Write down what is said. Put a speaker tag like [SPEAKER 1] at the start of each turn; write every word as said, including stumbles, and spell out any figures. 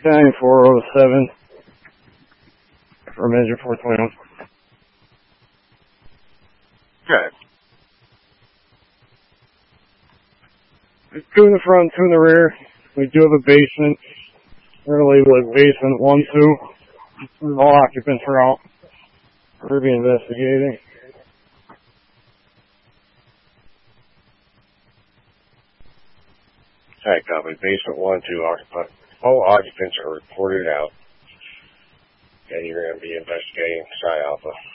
[SPEAKER 1] Battalion four oh seven for Measure four twenty-one.
[SPEAKER 2] Okay.
[SPEAKER 1] Two in the front, two in the rear. We do have a basement. We're going to label it basement one, two. All occupants are out. We're be investigating.
[SPEAKER 2] Okay, copy. Basement one, two occupant. All occupants are reported out. And you're going to be investigating Sky Alpha.